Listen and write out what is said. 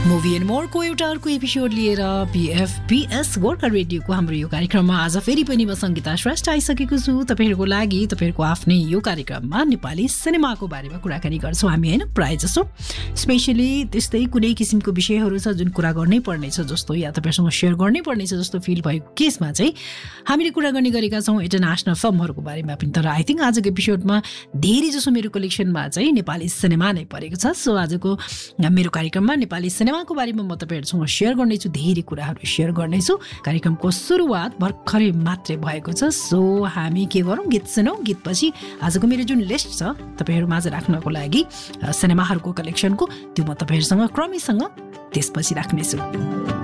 movie and मोरको एउटा अर्को episode लिएर BFBS गोर्खा रेडियोको हाम्रो यो कार्यक्रममा आज फेरि पनि म सङ्गीता श्रेष्ठ आइसकेको छु तपाईहरुको लागि तपाईहरुको आफ्नै यो कार्यक्रममा नेपाली सिनेमाको बारेमा कुराकानी गर्छौं हामी हैन प्राय जसो स्पेशली त्यस्तै कुनै किसिमको विषयहरू छ जुन कुरा गर्नै पर्ने छ जस्तो या तपाईहरुसँग शेयर गर्नै पर्ने छ जस्तो फिल भएको केसमा चाहिँ हामीले कुरा गर्ने गरेका छौं इन्टरनेशनल फिल्महरुको बारेमा पनि तर आई थिंक आजको एपिसोडमा धेरै जसो मेरो कलेक्सनमा चाहिँ नेपाली सिनेमा नै परेको छ सो आजको मेरो कार्यक्रममा नेपाली सिनेमाको बारेमा म तपाईहरुसँग शेयर गर्नेछु धेरै कुराहरू शेयर गर्नेछु कार्यक्रमको सुरुवात भर्खरै मात्रै भएको छ सो हामी के गरौँ गीत सुनौँ गीतपछि आजको मेरो जुन लिस्ट छ तपाईहरु माझ राख्नको लागि सिनेमाहरुको कलेक्सनको त्यो म तपाईहरुसँग क्रमैसँग त्यसपछि राख्नेछु